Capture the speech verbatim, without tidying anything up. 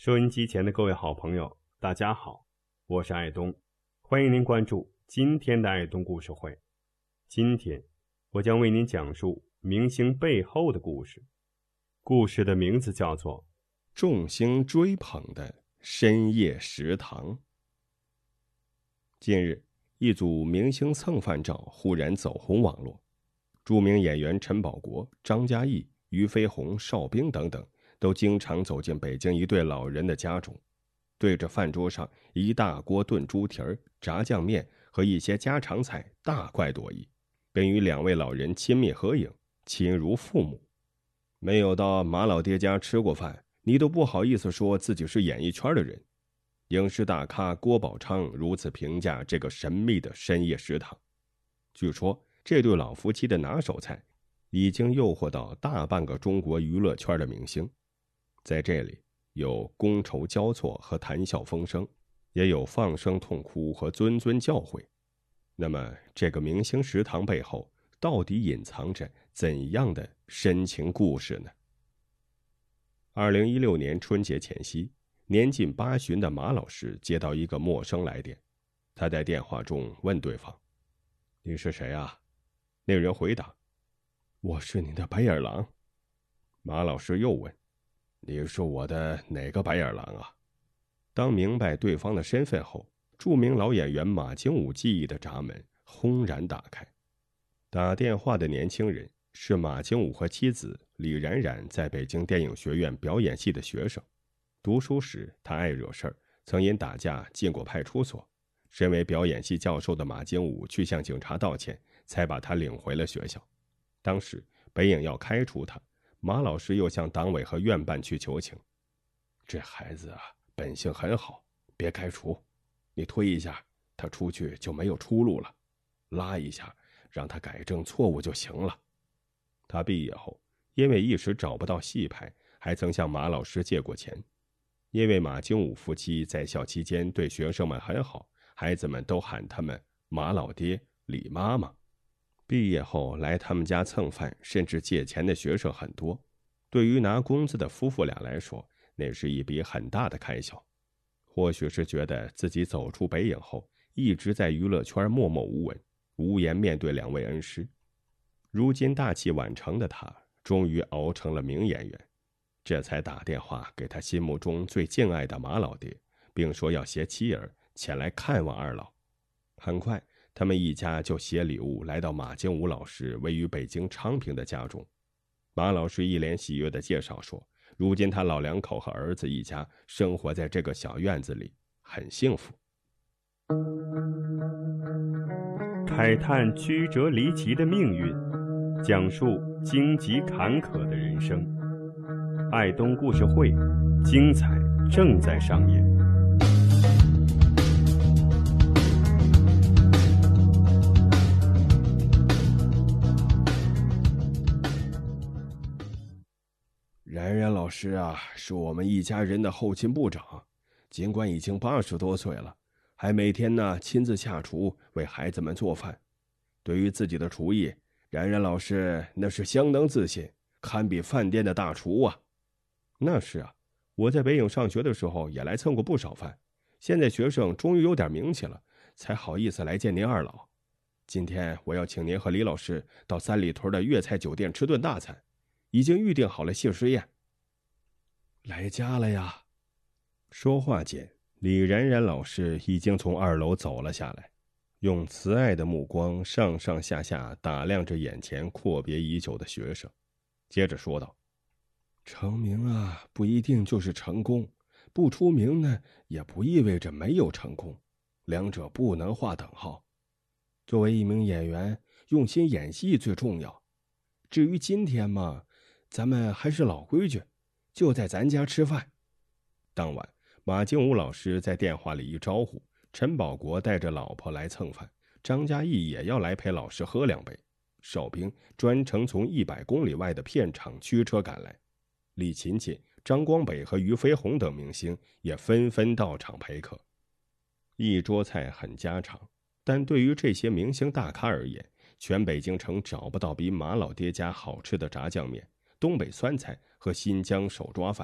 收音机前的各位好朋友，大家好，我是爱东，欢迎您关注今天的爱东故事会。今天我将为您讲述明星背后的故事，故事的名字叫做众星追捧的深夜食堂。近日，一组明星蹭饭照忽然走红网络，著名演员陈宝国、张嘉译、俞飞鸿、邵兵等等都经常走进北京一对老人的家中，对着饭桌上一大锅炖猪蹄儿、炸酱面和一些家常菜大快朵颐，并与两位老人亲密合影，亲如父母。没有到马老爹家吃过饭，你都不好意思说自己是演艺圈的人。影视大咖郭宝昌如此评价这个神秘的深夜食堂。据说这对老夫妻的拿手菜已经诱惑到大半个中国娱乐圈的明星。在这里有觥筹交错和谈笑风生，也有放声痛哭和谆谆教诲。那么这个明星食堂背后到底隐藏着怎样的深情故事呢？二零一六年春节前夕，年近八旬的马老师接到一个陌生来电，他在电话中问对方：“你是谁啊？”那人回答：“我是你的白眼狼。”马老师又问：“你是我的哪个白眼狼啊？”当明白对方的身份后，著名老演员马精武记忆的闸门轰然打开。打电话的年轻人是马精武和妻子李冉冉在北京电影学院表演系的学生。读书时他爱惹事儿，曾因打架进过派出所。身为表演系教授的马精武去向警察道歉，才把他领回了学校。当时北影要开除他，马老师又向党委和院办去求情：“这孩子啊，本性很好，别开除，你推一下，他出去就没有出路了；拉一下，让他改正错误就行了。”他毕业后，因为一时找不到戏拍，还曾向马老师借过钱。因为马精武夫妻在校期间对学生们很好，孩子们都喊他们马老爹、李妈妈。毕业后来他们家蹭饭甚至借钱的学生很多，对于拿工资的夫妇俩来说，那是一笔很大的开销。或许是觉得自己走出北影后一直在娱乐圈默默无闻，无颜面对两位恩师。如今大器晚成的他终于熬成了名演员，这才打电话给他心目中最敬爱的马老爹，并说要携妻儿前来看望二老。很快他们一家就携礼物来到马精武老师位于北京昌平的家中。马老师一脸喜悦地介绍说，如今他老两口和儿子一家生活在这个小院子里，很幸福。 慨叹曲折离奇的命运，讲述荆棘坎坷的人生。爱东故事会，精彩正在上演。 冉冉老师啊，是我们一家人的后勤部长，尽管已经八十多岁了，还每天呢亲自下厨为孩子们做饭。对于自己的厨艺，冉冉老师那是相当自信，堪比饭店的大厨啊。那是啊，我在北影上学的时候也来蹭过不少饭，现在学生终于有点名气了，才好意思来见您二老。今天我要请您和李老师到三里屯的粤菜酒店吃顿大餐，已经预定好了谢师宴。来家了呀！说话间，李冉冉老师已经从二楼走了下来，用慈爱的目光上上下下打量着眼前阔别已久的学生，接着说道：“成名啊，不一定就是成功，不出名呢，也不意味着没有成功，两者不能划等号。作为一名演员，用心演戏最重要。至于今天嘛，咱们还是老规矩，就在咱家吃饭。”当晚，马精武老师在电话里一招呼，陈宝国带着老婆来蹭饭，张嘉译也要来陪老师喝两杯。邵兵专程从一百公里外的片场驱车赶来。李勤勤、张光北和俞飞鸿等明星也纷纷到场陪客。一桌菜很家常，但对于这些明星大咖而言，全北京城找不到比马老爹家好吃的炸酱面、东北酸菜和新疆手抓饭。